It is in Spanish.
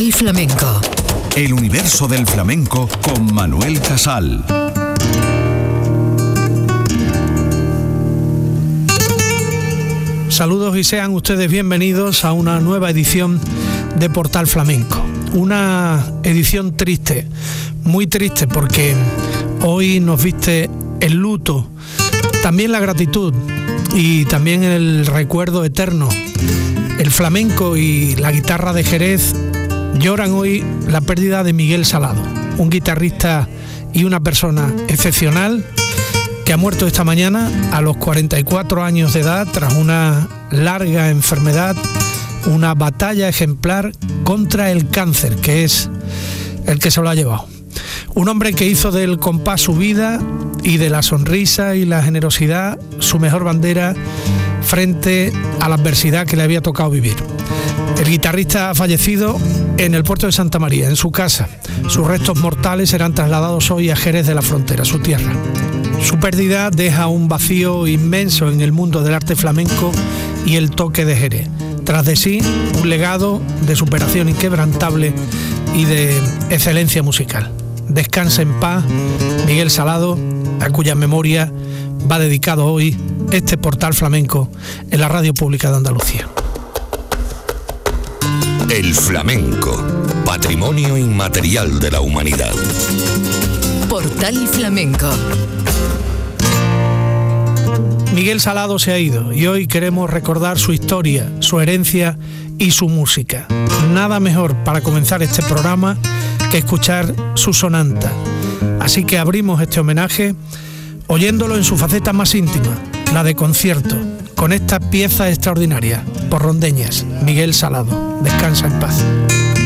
Portal Flamenco. El universo del flamenco con Manuel Casal. Saludos y sean ustedes bienvenidos a una nueva edición de Portal Flamenco. Una edición triste, muy triste, porque hoy nos viste el luto, también la gratitud y también el recuerdo eterno. El flamenco y la guitarra de Jerez lloran hoy la pérdida de Miguel Salado, un guitarrista y una persona excepcional que ha muerto esta mañana a los 44 años de edad tras una larga enfermedad, una batalla ejemplar contra el cáncer, que es el que se lo ha llevado. Un hombre que hizo del compás su vida y de la sonrisa y la generosidad su mejor bandera frente a la adversidad que le había tocado vivir. El guitarrista ha fallecido en el puerto de Santa María, en su casa. Sus restos mortales serán trasladados hoy a Jerez de la Frontera, su tierra. Su pérdida deja un vacío inmenso en el mundo del arte flamenco y el toque de Jerez. Tras de sí, un legado de superación inquebrantable y de excelencia musical. Descanse en paz, Miguel Salado, a cuya memoria va dedicado hoy este Portal Flamenco en la Radio Pública de Andalucía. El flamenco, patrimonio inmaterial de la humanidad. Portal Flamenco. Miguel Salado se ha ido y hoy queremos recordar su historia, su herencia y su música. Nada mejor para comenzar este programa que escuchar su sonanta. Así que abrimos este homenaje oyéndolo en su faceta más íntima, la de concierto, con esta pieza extraordinaria, por Rondeñas, Miguel Salado. Descansa en paz.